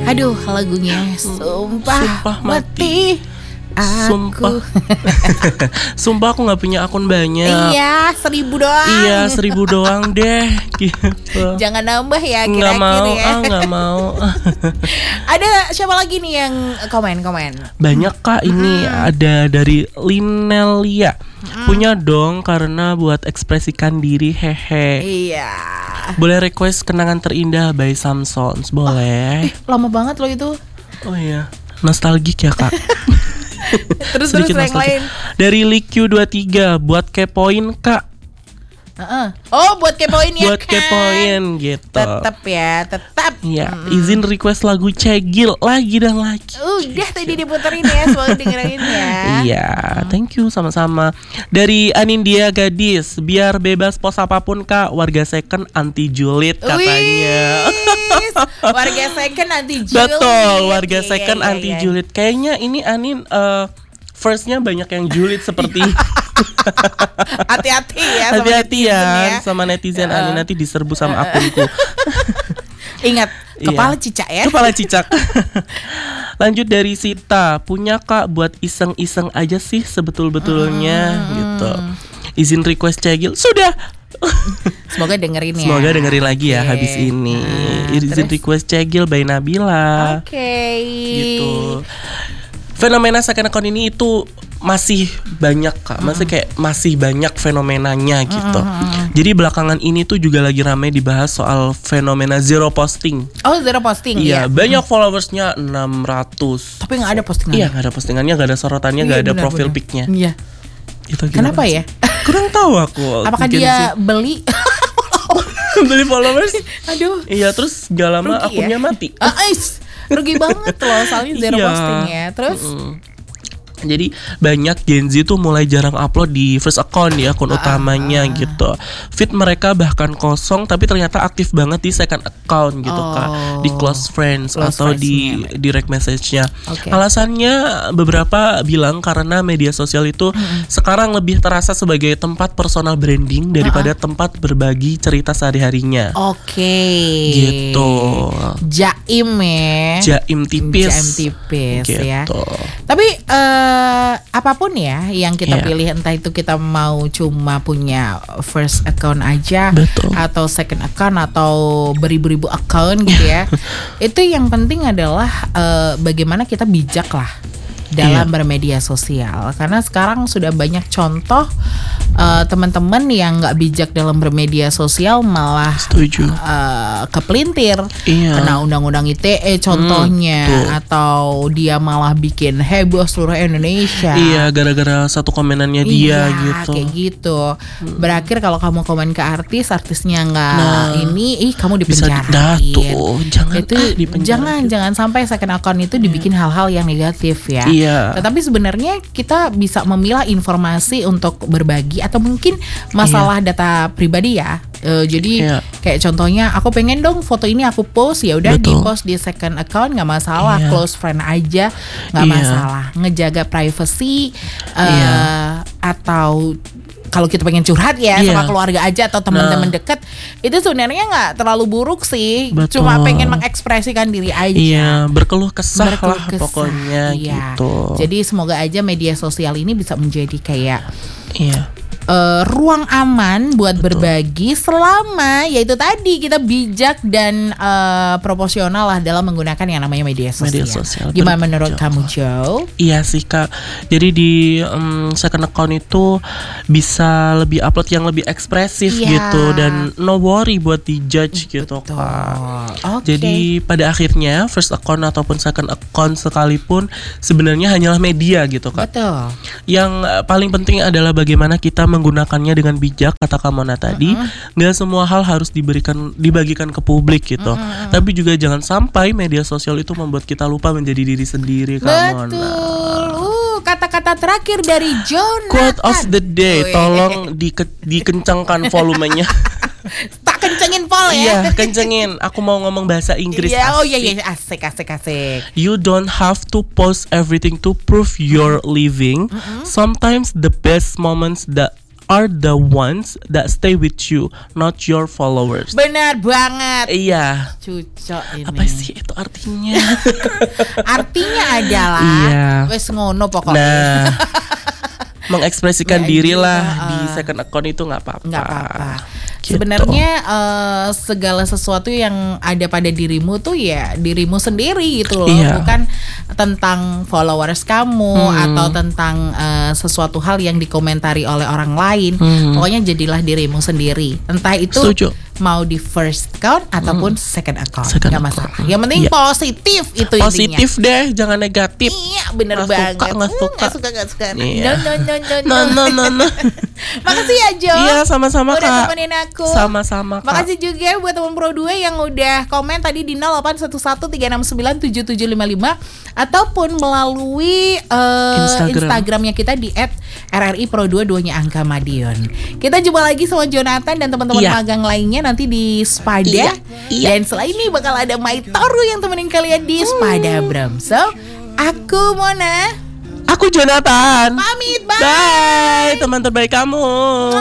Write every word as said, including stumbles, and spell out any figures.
Aduh, lagunya Sumpah, Sumpah Mati, Mati. Aku. Sumpah Sumpah aku gak punya akun banyak. Iya, seribu doang. Iya, seribu doang deh gitu. Jangan nambah ya Nggak kira-kira mau, ya. ah nggak mau. Ada siapa lagi nih yang komen-komen? Banyak kak ini Hmm. ada dari Linelia. Punya dong karena buat ekspresikan diri hehe. Iya. Boleh request kenangan terindah by Samsons. Boleh. Ih, lama banget loh itu. Oh iya, nostalgik ya kak. Terus terus Sedikit yang nostalgia. lain. Dari Liq dua puluh tiga buat kepoin kak. Heeh. Oh, buat kepoin ya Buat kan? kepoin gitu. Tetap ya, tetap. Iya, izin request lagu Cegil lagi dan lagi. Udah tadi diputerin ya, selalu dengerin ya. Iya, thank you sama-sama. Dari Anindya Gadis, biar bebas pos apapun kak, warga second anti julid katanya. Wih, warga second anti julid. Betul, warga Iya, second iya, anti iya. julid. Kayaknya ini Anin uh, firstnya banyak yang julid seperti. Hati-hati ya sama Hati-hati netizen ya sama netizen Anin, nanti diserbu sama akunku. Ingat, kepala Iya. cicak ya. Kepala cicak. Lanjut dari Sita, punya kak buat iseng-iseng aja sih sebetul-betulnya gitu. Izin request Cegil sudah. Semoga dengerin ya. Semoga dengerin lagi ya Oke. habis ini. Nah, Izin terus? request Cegil by Nabila. Oke. Gitu. Fenomena second account ini itu masih banyak kak, masih kayak masih banyak fenomenanya gitu. Jadi belakangan ini tuh juga lagi ramai dibahas soal fenomena zero posting. Oh, zero posting Iya, ya. banyak followersnya enam ratus. Tapi nggak ada postingan. Iya, nggak ada postingannya, nggak ada sorotannya, nggak Iya, ada benar, profil benar. pic-nya. Iya. Itu gimana Kenapa sih? ya? Kurang tahu aku. Apakah Gen dia Z. beli? beli followers? Aduh. Iya, terus gak lama Rugi akunnya ya? mati. Ah, ais. Rugi banget loh, soalnya zero Iya. posting ya. Terus Mm-mm. Jadi banyak Gen Z tuh mulai jarang upload di first account di akun utamanya gitu. Feed mereka bahkan kosong tapi ternyata aktif banget di second account gitu Oh. kak, di close friends Close atau di friends-nya. direct message-nya. Oke. Alasannya beberapa bilang karena media sosial itu sekarang lebih terasa sebagai tempat personal branding daripada tempat berbagi cerita sehari-harinya. Oke. Gitu. Jaim ya. Jaim tipis. Jaim tipis ya. Gitu. Tapi eh, apapun ya yang kita Iya. pilih, entah itu kita mau cuma punya first account aja, Betul. atau second account atau beribu-ribu account gitu ya. Itu yang penting adalah eh, bagaimana kita bijak lah dalam Iya. bermedia sosial, karena sekarang sudah banyak contoh eh, teman-teman yang nggak bijak dalam bermedia sosial malah Setuju. eh, kepelintir, Iya. kena undang-undang I T E contohnya, betul. atau dia malah bikin heboh seluruh Indonesia. Iya, gara-gara satu komenannya dia Iya, gitu. kayak gitu. Berakhir kalau kamu komen ke artis, artisnya nggak Nah, ini, ih kamu bisa dipenjarain. dah tuh, jangan itu ah, dipenjara jangan gitu. jangan sampai second account itu dibikin hal-hal yang negatif ya. Iya. Tetapi sebenarnya kita bisa memilah informasi untuk berbagi, atau mungkin masalah data pribadi ya. Eh, jadi Iya. kayak contohnya aku pengen dong foto ini aku post, ya udah di Betul. post di second account nggak masalah, Iya. close friend aja nggak Iya. masalah, ngejaga privacy eh, Iya. atau kalau kita pengen curhat ya Iya. sama keluarga aja atau teman-teman Nah. deket, itu sebenarnya nggak terlalu buruk sih. Betul. Cuma pengen mengekspresikan diri aja. Iya, berkeluh kesah Berkeluh lah kesah, pokoknya iya. gitu. Jadi semoga aja media sosial ini bisa menjadi kayak Iya. eh, ruang aman buat berbagi, selama yaitu tadi kita bijak dan eh, proporsional lah dalam menggunakan yang namanya media sosial. Media sosial, Gimana betul. menurut kamu, Joe? Iya sih kak. Jadi di um, second account itu bisa lebih upload yang lebih ekspresif Iya. gitu dan no worry buat dijudge gitu Betul. kak. Oke. Jadi pada akhirnya first account ataupun second account sekalipun sebenarnya hanyalah media gitu kak. Betul. Yang uh, paling penting adalah bagaimana kita menggunakannya dengan bijak, kata Kamona tadi. Nggak semua hal harus diberikan dibagikan ke publik gitu. Tapi juga jangan sampai media sosial itu membuat kita lupa menjadi diri sendiri, Kamona. Betul. Uh, kata-kata terakhir dari Jonathan. Quote of the day, Wih. tolong dike- dikencangkan volumenya. Tak kencengin Paul ya. Iya, kencengin. Aku mau ngomong bahasa Inggris. Iya, oh iya asik. iya, asik asik asik. You don't have to post everything to prove you're living. Sometimes the best moments that are the ones that stay with you, not your followers. Benar banget. Iya. Cucok ini. Apa sih itu artinya? Artinya adalah Iya. wes ngono pokoknya. Nah, mengekspresikan Ya, diri gitu, lah uh, di second account itu nggak apa-apa. Nggak apa-apa. Gitu. Sebenarnya uh, segala sesuatu yang ada pada dirimu tuh ya dirimu sendiri gitu loh, Iya. bukan tentang followers kamu Hmm. atau tentang uh, sesuatu hal yang dikomentari oleh orang lain. Hmm. Pokoknya jadilah dirimu sendiri. Entah itu Setuju. mau di first account ataupun second account, Second nggak account. masalah. Yang penting Iya. positif itu intinya. Positif deh, jangan negatif. Iya bener Nggak banget. suka, nggak Hmm, suka. nggak suka nggak suka. Iya. No no no no No no no no. Makasih ya Jo. Iya, sama-sama udah Kak. temenin aku. Sama-sama Kak. Makasih juga buat teman Pro dua yang udah komen tadi di nol delapan satu satu tiga enam sembilan tujuh tujuh lima lima ataupun melalui uh, Instagram. Instagramnya kita di et r r i pro dua duanya angka Madiun. Kita jumpa lagi sama Jonathan dan teman-teman Iya. magang lainnya nanti di Spada. Iya, iya. Dan setelah ini bakal ada Mai Toru yang temenin kalian di Spada Bram. So, aku Mona Aku Jonathan. pamit, bye. Bye, teman terbaik kamu.